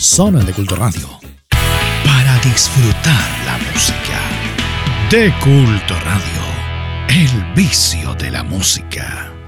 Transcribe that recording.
Zona de Culto Radio. Para disfrutar la música. De Culto Radio. El vicio de la música.